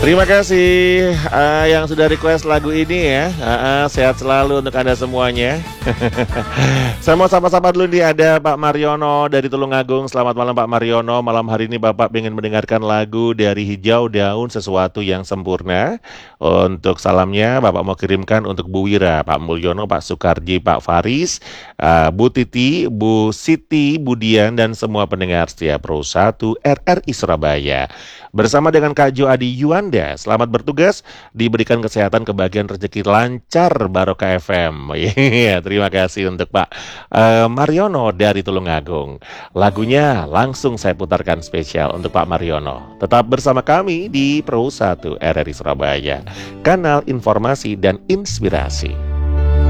Terima kasih yang sudah request lagu ini ya. Sehat selalu untuk Anda semuanya. Saya mau sapa-sapa dulu nih, ada Pak Mariono dari Tulungagung. Selamat malam Pak Mariono. Malam hari ini Bapak ingin mendengarkan lagu dari Hijau Daun Sesuatu Yang Sempurna. Untuk salamnya Bapak mau kirimkan untuk Bu Wira, Pak Mulyono, Pak Sukarji, Pak Faris, Bu Titi, Bu Siti, Bu Dian, dan semua pendengar setia Pro 1 RRI Surabaya. Bersama dengan Kak Jo Adi Yuanda, selamat bertugas, diberikan kesehatan, kebahagiaan, rezeki lancar, Barokah FM. Iya, terima kasih untuk Pak Mariono dari Tulungagung. Lagunya langsung saya putarkan spesial untuk Pak Mariono. Tetap bersama kami di Pro 1 RRI Surabaya, kanal informasi dan inspirasi.